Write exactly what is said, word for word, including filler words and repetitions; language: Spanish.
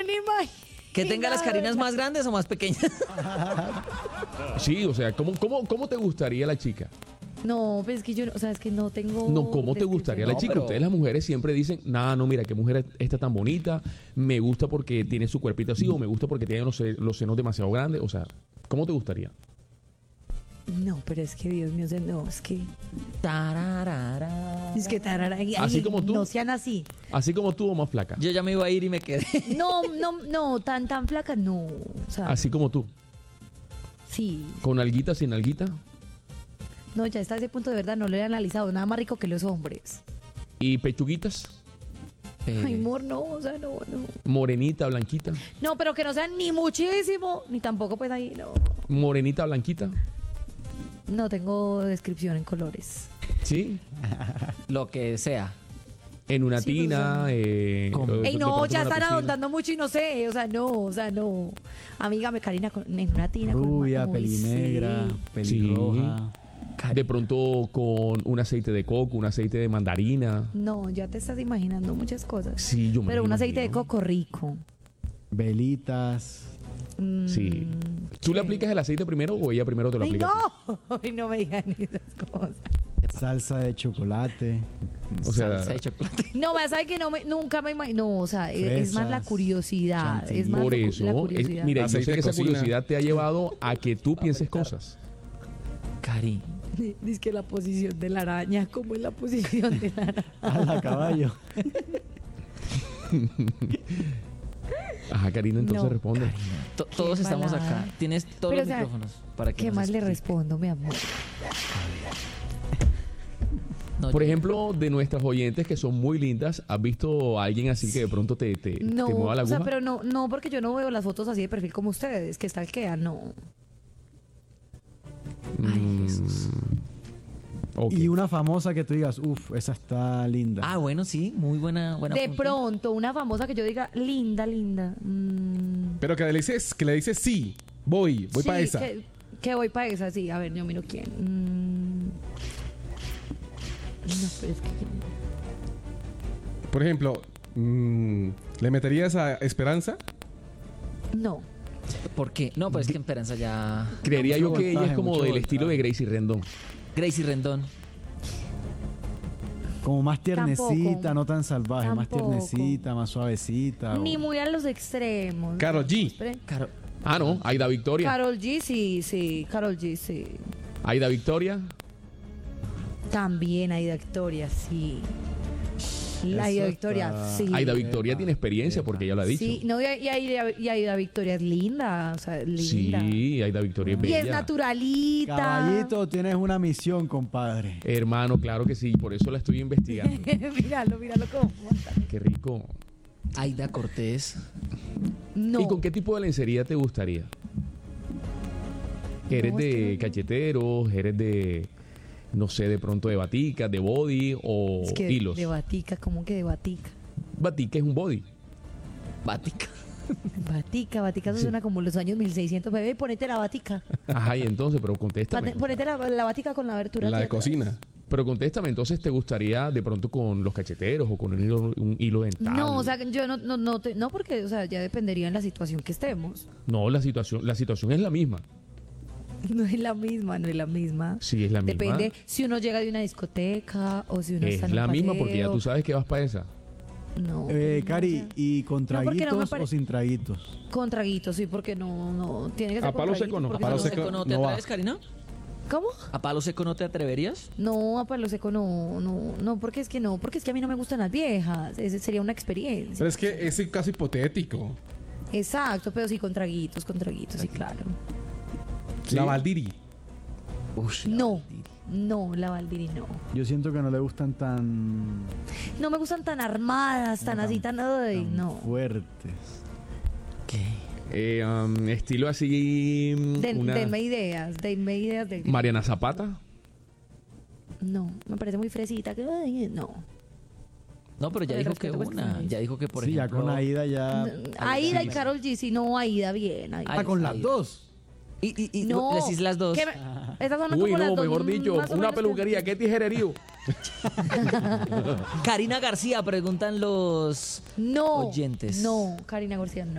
Que tenga las carinas más grandes o más pequeñas. Sí, o sea, ¿cómo, cómo, cómo te gustaría la chica? No, pues es que yo, o sea, es que no tengo... No, ¿cómo te gustaría la No, chica? pero- Ustedes las mujeres siempre dicen, nada, no, mira, qué mujer está tan bonita, me gusta porque tiene su cuerpito así, o me gusta porque tiene los, se- los senos demasiado grandes, o sea, ¿cómo te gustaría? No, pero es que Dios mío, no, es que... Tararara. Es que tarara, ay, ¿Así como tú? No sean así. Así como tú o más flaca. Yo ya me iba a ir y me quedé. No, no, no, tan, tan flaca, no. O sea, Así como tú. sí. Con alguita, sin alguita. No, ya está ese punto de verdad, no lo he analizado. Nada más rico que los hombres. Y pechuguitas. Eh, Ay, amor, no, o sea, no, no. Morenita, blanquita. No, pero que no sean ni muchísimo, ni tampoco pues ahí, no. Morenita, blanquita. No tengo descripción en colores. ¿Sí? lo que sea. En una Sí, tina. pues, eh, ¿Cómo? de- Ey, de no, pronto ya en una están piscina. adoptando mucho y no sé, o sea, no, o sea, no. Amiga, me Karina con- en una tina. con- Rubia, uy, pelinegra, sí. pelirroja. De pronto con un aceite de coco, un aceite de mandarina. No, ya te estás imaginando muchas cosas. Sí, yo me Pero lo un aceite de imagino. coco rico. Velitas. Mm, Sí. ¿Tú le aplicas el aceite primero o ella primero te lo Ay, aplica? a ti? no, ay, no me digan esas cosas. Salsa de chocolate. O sea, Salsa de chocolate. No, me sabes que no me, nunca me imagino. No, o sea, es, es más la Fresas, curiosidad. Es más por la cu- eso, la es- curiosidad. mira, yo Aceite sé de que esa cocina. curiosidad te ha llevado a que tú pienses cosas. Cari. Dice que la posición de la araña, ¿cómo es la posición de la araña? A la caballo. Ajá, Karina, entonces No. responde. To- todos estamos balada. acá. Tienes todos Pero, los o sea, micrófonos. Para que ¿Qué nos más le explique. respondo, mi amor? No, Por yo- ejemplo, de nuestras oyentes que son muy lindas, ¿has visto a alguien así que de pronto te, te, No, te mueva la o aguja? sea, pero no, no, porque yo no veo las fotos así de perfil como ustedes, que stalkean, no. Mm, ok. Y una famosa que tú digas, uff, esa está linda. Ah, bueno, sí. Muy buena. buena De punto. pronto, una famosa que yo diga, linda, linda. mm, Pero que le dices, que le dices sí, voy, voy sí, para esa. Que, que voy para esa, sí. A ver, yo miro quién. Mm, no, pero es que... Por ejemplo, mm, ¿le meterías a Esperanza? No. ¿Por qué? No, pues es que Esperanza ya. Creería yo Mucho que ella es voltaje, como mucho del estilo de voltaje. Gracie Rendón. Gracie Rendón. Como más tiernecita, Tampoco. no tan salvaje. Más Tampoco. tiernecita, más suavecita. Ni o- muy a los extremos. Karol G. Espere. Caro. Ah, no, Aida Victoria. Karol G, sí, sí. Karol G, sí. Aida Victoria. También Aida Victoria, sí. La Aida Eso Victoria, está- sí. Aida Victoria Epa, tiene experiencia porque ella lo ha dicho. Sí, no, y, y Aida, y Aida Victoria es linda, o sea, linda. Sí, Aida Victoria es Y bella. es naturalita. Caballito, tienes una misión, compadre. Hermano, claro que sí, por eso la estoy investigando. míralo, míralo cómo monta. Qué rico. Aida Cortés. No. ¿Y con qué tipo de lencería te gustaría? ¿Eres No, es de que no- cacheteros? ¿Eres de, no sé, de pronto de batica, de body o Es que hilos? de batica, ¿cómo que de batica? Batica es un body. Bática. Batica, batica, eso suena como los años mil seiscientos, bebé, ponete la batica. Ajá, y entonces, pero contéstame. Pate- Ponete la, la batica con la abertura. La aquí de atrás. cocina. Pero contéstame, entonces, ¿te gustaría de pronto con los cacheteros o con un hilo, un hilo dental? No, o sea, yo no, no, no, te- no, porque, o sea, ya dependería en la situación que estemos. No, la situación, la situación es la misma. No es la misma, no es la misma. Sí, es la misma. Depende si uno llega de una discoteca o si uno está Es en un la misma porque ya paseo. tú sabes que vas para esa. No. Eh, no, Cari, o sea, ¿y con No, porque no me traguitos pare- o sin traguitos? con traguitos, sí, porque no, no, tiene que ser A con palo traguitos, seco no, porque a palo si no- seco. ¿No te no va. atreves, Karina? ¿Cómo? ¿A palo seco no te atreverías? No, a palo seco no, no, no, porque es que no, porque es que a mí no me gustan las viejas, ese sería una experiencia. Pero es que es caso hipotético. Exacto, pero sí con traguitos, con traguitos, sí, claro. La Valdiri. Ush, No, no, la Valdiri no. Yo siento que no le gustan tan, No me gustan tan armadas, tan así, tan, ay, tan no. fuertes. ¿Qué? Eh, um, estilo así. mm, Den- una- Denme ideas, denme ideas de... Mariana Zapata. No, me parece muy fresita, que, ay, no. No, pero ya Con el dijo que respeto, pues, una. que- Ya dijo que, por sí, ejemplo. ya con Aida ya... Aida y Karol G, sí, no, Aida, bien. Aida. Ah, con las Aida. dos. Y, y, y no, decís las dos. ¿qué me- Estas son Uy, como las no, dos, mejor dicho, más o una menos que- peluquería, ¿qué tijererío? Karina García, preguntan los No. oyentes. No, Karina García, no.